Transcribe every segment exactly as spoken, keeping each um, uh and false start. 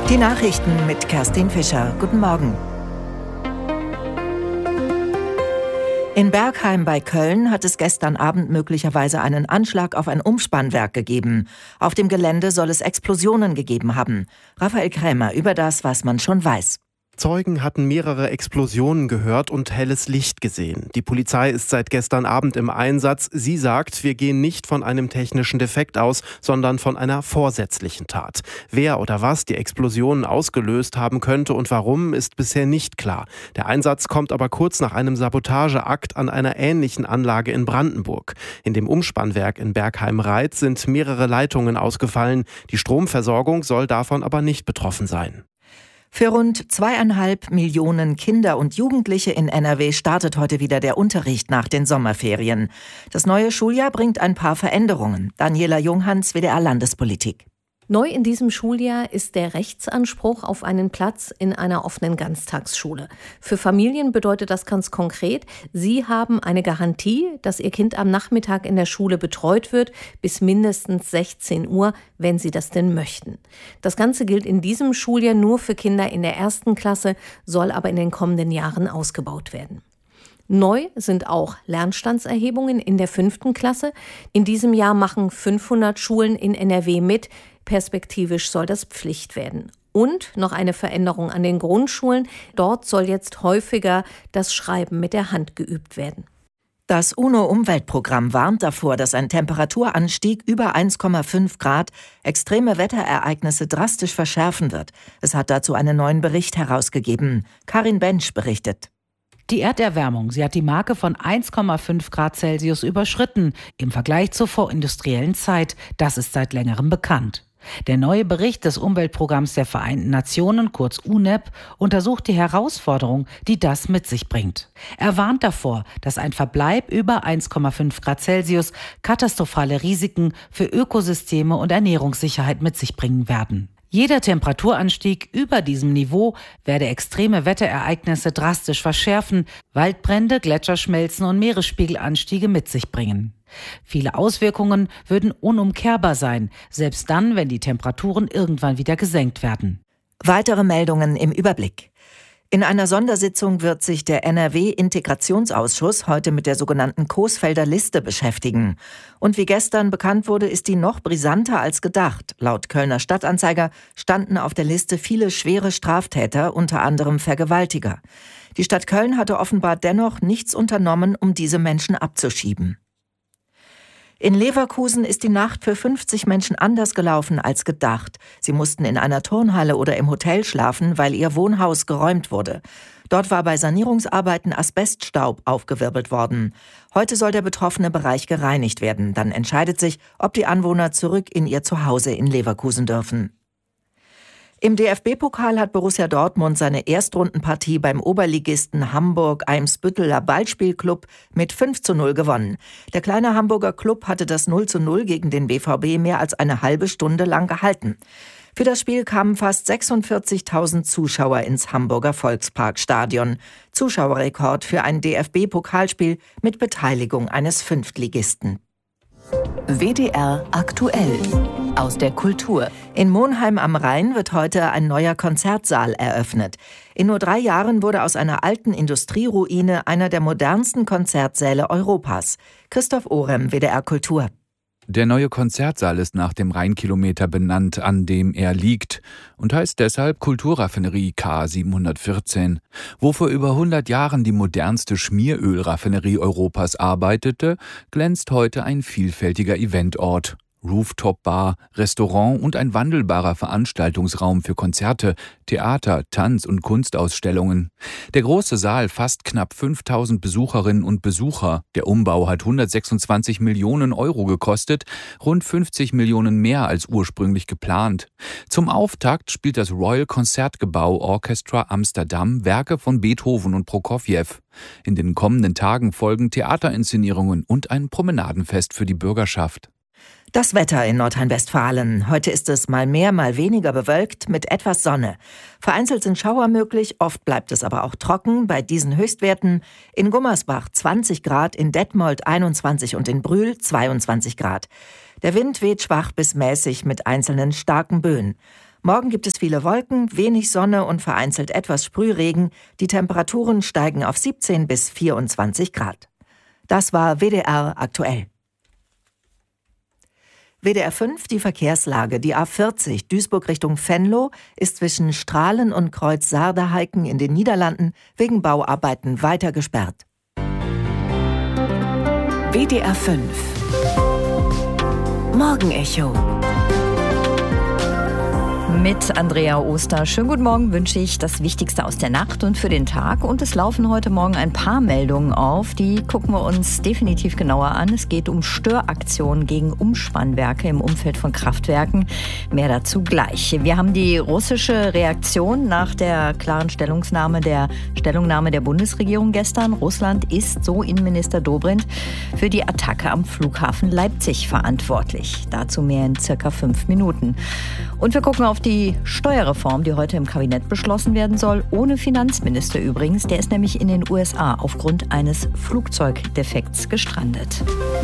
Die Nachrichten mit Kerstin Fischer. Guten Morgen. In Bergheim bei Köln hat es gestern Abend möglicherweise einen Anschlag auf ein Umspannwerk gegeben. Auf dem Gelände soll es Explosionen gegeben haben. Raphael Krämer über das, was man schon weiß. Zeugen hatten mehrere Explosionen gehört und helles Licht gesehen. Die Polizei ist seit gestern Abend im Einsatz. Sie sagt, wir gehen nicht von einem technischen Defekt aus, sondern von einer vorsätzlichen Tat. Wer oder was die Explosionen ausgelöst haben könnte und warum, ist bisher nicht klar. Der Einsatz kommt aber kurz nach einem Sabotageakt an einer ähnlichen Anlage in Brandenburg. In dem Umspannwerk in Bergheim-Raith sind mehrere Leitungen ausgefallen. Die Stromversorgung soll davon aber nicht betroffen sein. Für rund zweieinhalb Millionen Kinder und Jugendliche in N R W startet heute wieder der Unterricht nach den Sommerferien. Das neue Schuljahr bringt ein paar Veränderungen. Daniela Junghans, W D R Landespolitik. Neu in diesem Schuljahr ist der Rechtsanspruch auf einen Platz in einer offenen Ganztagsschule. Für Familien bedeutet das ganz konkret, sie haben eine Garantie, dass ihr Kind am Nachmittag in der Schule betreut wird, bis mindestens sechzehn Uhr, wenn sie das denn möchten. Das Ganze gilt in diesem Schuljahr nur für Kinder in der ersten Klasse, soll aber in den kommenden Jahren ausgebaut werden. Neu sind auch Lernstandserhebungen in der fünften Klasse. In diesem Jahr machen fünfhundert Schulen in N R W mit. Perspektivisch soll das Pflicht werden. Und noch eine Veränderung an den Grundschulen. Dort soll jetzt häufiger das Schreiben mit der Hand geübt werden. Das UNO-Umweltprogramm warnt davor, dass ein Temperaturanstieg über eins Komma fünf Grad extreme Wetterereignisse drastisch verschärfen wird. Es hat dazu einen neuen Bericht herausgegeben. Karin Bensch berichtet. Die Erderwärmung, sie hat die Marke von eins Komma fünf Grad Celsius überschritten im Vergleich zur vorindustriellen Zeit. Das ist seit längerem bekannt. Der neue Bericht des Umweltprogramms der Vereinten Nationen, kurz U N E P, untersucht die Herausforderung, die das mit sich bringt. Er warnt davor, dass ein Verbleib über eins Komma fünf Grad Celsius katastrophale Risiken für Ökosysteme und Ernährungssicherheit mit sich bringen werden. Jeder Temperaturanstieg über diesem Niveau werde extreme Wetterereignisse drastisch verschärfen, Waldbrände, Gletscherschmelzen und Meeresspiegelanstiege mit sich bringen. Viele Auswirkungen würden unumkehrbar sein, selbst dann, wenn die Temperaturen irgendwann wieder gesenkt werden. Weitere Meldungen im Überblick. In einer Sondersitzung wird sich der N R W-Integrationsausschuss heute mit der sogenannten Coesfelder Liste beschäftigen. Und wie gestern bekannt wurde, ist die noch brisanter als gedacht. Laut Kölner Stadtanzeiger standen auf der Liste viele schwere Straftäter, unter anderem Vergewaltiger. Die Stadt Köln hatte offenbar dennoch nichts unternommen, um diese Menschen abzuschieben. In Leverkusen ist die Nacht für fünfzig Menschen anders gelaufen als gedacht. Sie mussten in einer Turnhalle oder im Hotel schlafen, weil ihr Wohnhaus geräumt wurde. Dort war bei Sanierungsarbeiten Asbeststaub aufgewirbelt worden. Heute soll der betroffene Bereich gereinigt werden. Dann entscheidet sich, ob die Anwohner zurück in ihr Zuhause in Leverkusen dürfen. Im D F B-Pokal hat Borussia Dortmund seine Erstrundenpartie beim Oberligisten Hamburg-Eimsbütteler Ballspielclub mit fünf zu null gewonnen. Der kleine Hamburger Klub hatte das null zu null gegen den B V B mehr als eine halbe Stunde lang gehalten. Für das Spiel kamen fast sechsundvierzigtausend Zuschauer ins Hamburger Volksparkstadion. Zuschauerrekord für ein D F B-Pokalspiel mit Beteiligung eines Fünftligisten. W D R aktuell aus der Kultur. In Monheim am Rhein wird heute ein neuer Konzertsaal eröffnet. In nur drei Jahren wurde aus einer alten Industrieruine einer der modernsten Konzertsäle Europas. Christoph Ohrem, W D R Kultur. Der neue Konzertsaal ist nach dem Rheinkilometer benannt, an dem er liegt, und heißt deshalb Kulturraffinerie K siebenhundertvierzehn. Wo vor über hundert Jahren die modernste Schmierölraffinerie Europas arbeitete, glänzt heute ein vielfältiger Eventort. Rooftop-Bar, Restaurant und ein wandelbarer Veranstaltungsraum für Konzerte, Theater, Tanz- und Kunstausstellungen. Der große Saal fasst knapp fünftausend Besucherinnen und Besucher. Der Umbau hat hundertsechsundzwanzig Millionen Euro gekostet, rund fünfzig Millionen mehr als ursprünglich geplant. Zum Auftakt spielt das Royal Concertgebouw Orchestra Amsterdam Werke von Beethoven und Prokofjew. In den kommenden Tagen folgen Theaterinszenierungen und ein Promenadenfest für die Bürgerschaft. Das Wetter in Nordrhein-Westfalen. Heute ist es mal mehr, mal weniger bewölkt mit etwas Sonne. Vereinzelt sind Schauer möglich, oft bleibt es aber auch trocken bei diesen Höchstwerten. In Gummersbach zwanzig Grad, in Detmold einundzwanzig und in Brühl zweiundzwanzig Grad. Der Wind weht schwach bis mäßig mit einzelnen starken Böen. Morgen gibt es viele Wolken, wenig Sonne und vereinzelt etwas Sprühregen. Die Temperaturen steigen auf siebzehn bis vierundzwanzig Grad. Das war W D R aktuell. W D R fünf, die Verkehrslage. Die A vierzig Duisburg Richtung Venlo ist zwischen Strahlen und Kreuz Saarderheiken in den Niederlanden wegen Bauarbeiten weiter gesperrt. W D R fünf Morgenecho mit Andrea Oster. Schönen guten Morgen wünsche ich das Wichtigste aus der Nacht und für den Tag. Und es laufen heute Morgen ein paar Meldungen auf. Die gucken wir uns definitiv genauer an. Es geht um Störaktionen gegen Umspannwerke im Umfeld von Kraftwerken. Mehr dazu gleich. Wir haben die russische Reaktion nach der klaren Stellungnahme der, Stellungnahme der Bundesregierung gestern. Russland ist, so Innenminister Dobrindt, für die Attacke am Flughafen Leipzig verantwortlich. Dazu mehr in circa fünf Minuten. Und wir gucken auf die Steuerreform, die heute im Kabinett beschlossen werden soll, ohne Finanzminister übrigens. Der ist nämlich in den U S A aufgrund eines Flugzeugdefekts gestrandet.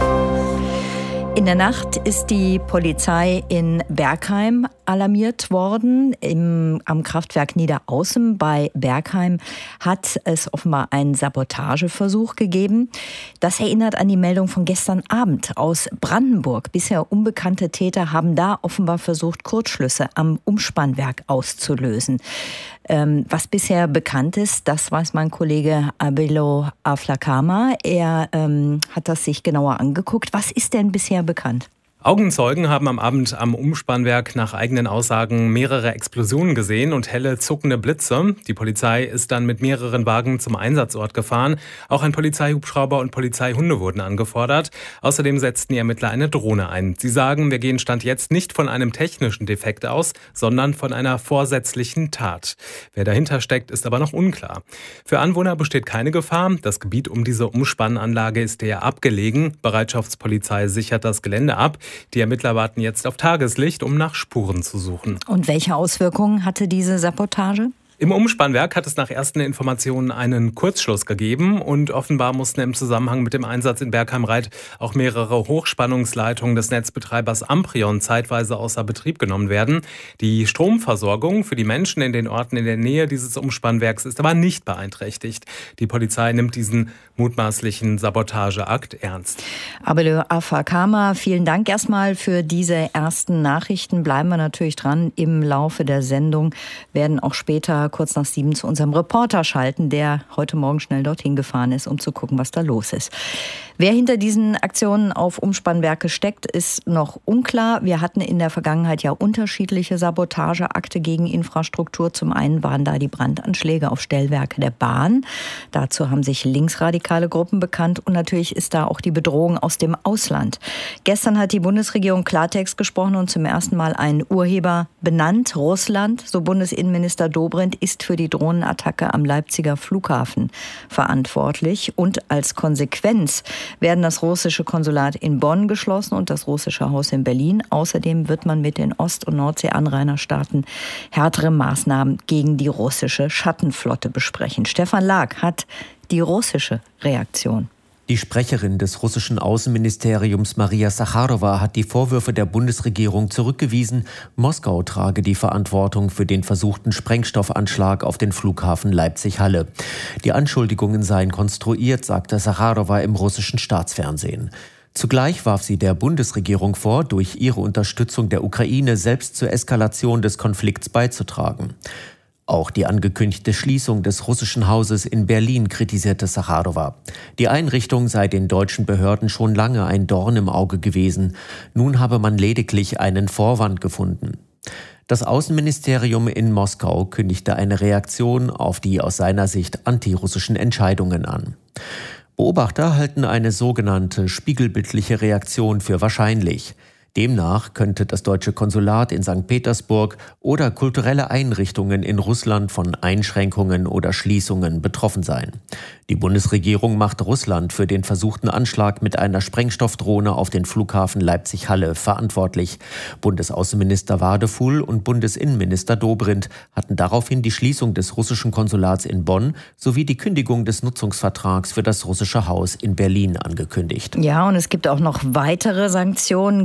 In der Nacht ist die Polizei in Bergheim alarmiert worden. Im, am Kraftwerk Niederaußem bei Bergheim hat es offenbar einen Sabotageversuch gegeben. Das erinnert an die Meldung von gestern Abend aus Brandenburg. Bisher unbekannte Täter haben da offenbar versucht, Kurzschlüsse am Umspannwerk auszulösen. Ähm, was bisher bekannt ist, das weiß mein Kollege Abelo Aflakama. Er ähm, hat das sich genauer angeguckt. Was ist denn bisher bekannt? Augenzeugen haben am Abend am Umspannwerk nach eigenen Aussagen mehrere Explosionen gesehen und helle zuckende Blitze. Die Polizei ist dann mit mehreren Wagen zum Einsatzort gefahren. Auch ein Polizeihubschrauber und Polizeihunde wurden angefordert. Außerdem setzten die Ermittler eine Drohne ein. Sie sagen, wir gehen Stand jetzt nicht von einem technischen Defekt aus, sondern von einer vorsätzlichen Tat. Wer dahinter steckt, ist aber noch unklar. Für Anwohner besteht keine Gefahr. Das Gebiet um diese Umspannanlage ist eher abgelegen. Bereitschaftspolizei sichert das Gelände ab. Die Ermittler warten jetzt auf Tageslicht, um nach Spuren zu suchen. Und welche Auswirkungen hatte diese Sabotage? Im Umspannwerk hat es nach ersten Informationen einen Kurzschluss gegeben und offenbar mussten im Zusammenhang mit dem Einsatz in Bergheim-Reit auch mehrere Hochspannungsleitungen des Netzbetreibers Amprion zeitweise außer Betrieb genommen werden. Die Stromversorgung für die Menschen in den Orten in der Nähe dieses Umspannwerks ist aber nicht beeinträchtigt. Die Polizei nimmt diesen mutmaßlichen Sabotageakt ernst. Abelö Afakama, vielen Dank erstmal für diese ersten Nachrichten. Bleiben wir natürlich dran. Im Laufe der Sendung werden auch später kurz nach sieben zu unserem Reporter schalten, der heute Morgen schnell dorthin gefahren ist, um zu gucken, was da los ist. Wer hinter diesen Aktionen auf Umspannwerke steckt, ist noch unklar. Wir hatten in der Vergangenheit ja unterschiedliche Sabotageakte gegen Infrastruktur. Zum einen waren da die Brandanschläge auf Stellwerke der Bahn. Dazu haben sich linksradikale Gruppen bekannt und natürlich ist da auch die Bedrohung aus dem Ausland. Gestern hat die Bundesregierung Klartext gesprochen und zum ersten Mal einen Urheber benannt. Russland, so Bundesinnenminister Dobrindt, ist für die Drohnenattacke am Leipziger Flughafen verantwortlich. Und als Konsequenz werden das russische Konsulat in Bonn geschlossen und das russische Haus in Berlin. Außerdem wird man mit den Ost- und Nordsee-Anrainerstaaten härtere Maßnahmen gegen die russische Schattenflotte besprechen. Stefan Lag hat die russische Reaktion. Die Sprecherin des russischen Außenministeriums Maria Sacharowa hat die Vorwürfe der Bundesregierung zurückgewiesen. Moskau trage die Verantwortung für den versuchten Sprengstoffanschlag auf den Flughafen Leipzig-Halle. Die Anschuldigungen seien konstruiert, sagte Sacharowa im russischen Staatsfernsehen. Zugleich warf sie der Bundesregierung vor, durch ihre Unterstützung der Ukraine selbst zur Eskalation des Konflikts beizutragen. Auch die angekündigte Schließung des russischen Hauses in Berlin kritisierte Sacharowa. Die Einrichtung sei den deutschen Behörden schon lange ein Dorn im Auge gewesen. Nun habe man lediglich einen Vorwand gefunden. Das Außenministerium in Moskau kündigte eine Reaktion auf die aus seiner Sicht antirussischen Entscheidungen an. Beobachter halten eine sogenannte spiegelbildliche Reaktion für wahrscheinlich. Demnach könnte das deutsche Konsulat in Sankt Petersburg oder kulturelle Einrichtungen in Russland von Einschränkungen oder Schließungen betroffen sein. Die Bundesregierung macht Russland für den versuchten Anschlag mit einer Sprengstoffdrohne auf den Flughafen Leipzig-Halle verantwortlich. Bundesaußenminister Wadefuhl und Bundesinnenminister Dobrindt hatten daraufhin die Schließung des russischen Konsulats in Bonn sowie die Kündigung des Nutzungsvertrags für das russische Haus in Berlin angekündigt. Ja, und es gibt auch noch weitere Sanktionen gegen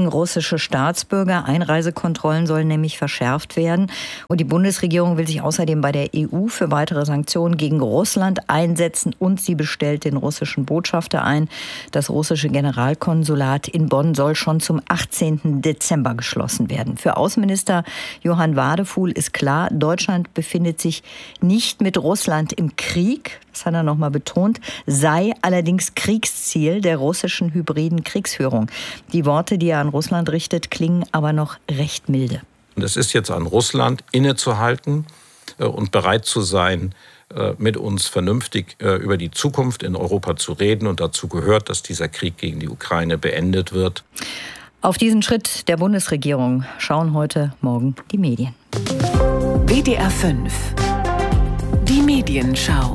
russische Staatsbürger. Einreisekontrollen sollen nämlich verschärft werden. Und die Bundesregierung will sich außerdem bei der E U für weitere Sanktionen gegen Russland einsetzen. Und sie bestellt den russischen Botschafter ein. Das russische Generalkonsulat in Bonn soll schon zum achtzehnten Dezember geschlossen werden. Für Außenminister Johann Wadefuhl ist klar, Deutschland befindet sich nicht mit Russland im Krieg. Das hat er noch mal betont, sei allerdings Kriegsziel der russischen hybriden Kriegsführung. Die Worte, die er an Russland richtet, klingen aber noch recht milde. Und es ist jetzt an Russland, innezuhalten und bereit zu sein, mit uns vernünftig über die Zukunft in Europa zu reden. Und dazu gehört, dass dieser Krieg gegen die Ukraine beendet wird. Auf diesen Schritt der Bundesregierung schauen heute Morgen die Medien. W D R fünf. Die Medienschau.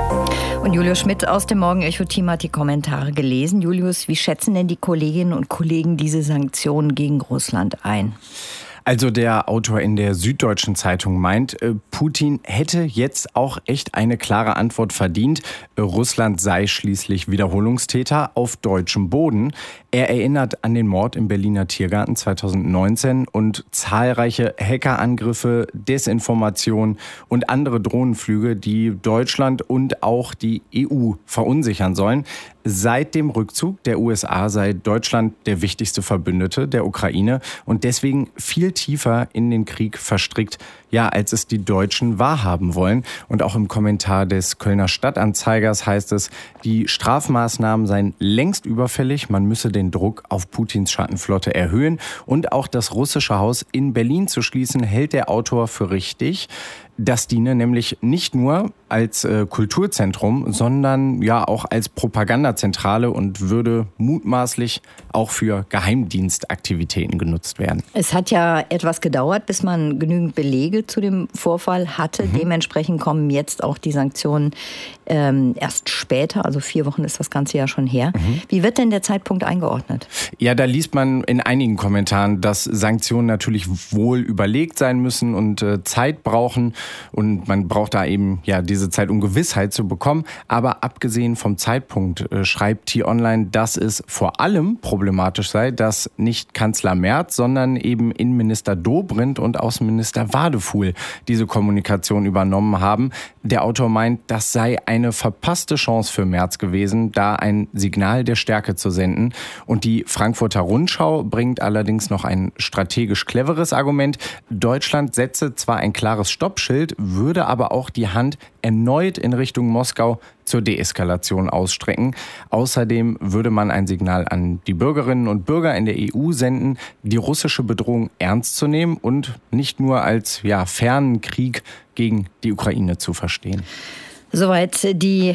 Und Julius Schmidt aus dem Morgen-Echo-Team hat die Kommentare gelesen. Julius, wie schätzen denn die Kolleginnen und Kollegen diese Sanktionen gegen Russland ein? Also der Autor in der Süddeutschen Zeitung meint, Putin hätte jetzt auch echt eine klare Antwort verdient. Russland sei schließlich Wiederholungstäter auf deutschem Boden. Er erinnert an den Mord im Berliner Tiergarten zweitausendneunzehn und zahlreiche Hackerangriffe, Desinformation und andere Drohnenflüge, die Deutschland und auch die E U verunsichern sollen. Seit dem Rückzug der U S A sei Deutschland der wichtigste Verbündete der Ukraine und deswegen viel tiefer in den Krieg verstrickt, ja, als es die Deutschen wahrhaben wollen. Und auch im Kommentar des Kölner Stadtanzeigers heißt es, die Strafmaßnahmen seien längst überfällig, man müsse den Druck auf Putins Schattenflotte erhöhen und auch das russische Haus in Berlin zu schließen, hält der Autor für richtig. Das diene nämlich nicht nur als äh, Kulturzentrum, sondern ja auch als Propagandazentrale und würde mutmaßlich auch für Geheimdienstaktivitäten genutzt werden. Es hat ja etwas gedauert, bis man genügend Belege zu dem Vorfall hatte. Mhm. Dementsprechend kommen jetzt auch die Sanktionen ähm, erst später, also vier Wochen ist das Ganze ja schon her. Mhm. Wie wird denn der Zeitpunkt eingeordnet? Ja, da liest man in einigen Kommentaren, dass Sanktionen natürlich wohl überlegt sein müssen und äh, Zeit brauchen. Und man braucht da eben ja diese Zeit, um Gewissheit zu bekommen. Aber abgesehen vom Zeitpunkt äh, schreibt T-Online, dass es vor allem problematisch sei, dass nicht Kanzler Merz, sondern eben Innenminister Dobrindt und Außenminister Wadefuhl diese Kommunikation übernommen haben. Der Autor meint, das sei eine verpasste Chance für Merz gewesen, da ein Signal der Stärke zu senden. Und die Frankfurter Rundschau bringt allerdings noch ein strategisch cleveres Argument. Deutschland setze zwar ein klares Stoppschild, würde aber auch die Hand erneut in Richtung Moskau zur Deeskalation ausstrecken. Außerdem würde man ein Signal an die Bürgerinnen und Bürger in der E U senden, die russische Bedrohung ernst zu nehmen und nicht nur als ja, fernen Krieg gegen die Ukraine zu verstehen. Soweit die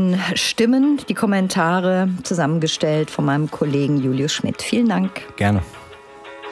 Medienstimmen, die Kommentare zusammengestellt von meinem Kollegen Julius Schmidt. Vielen Dank. Gerne.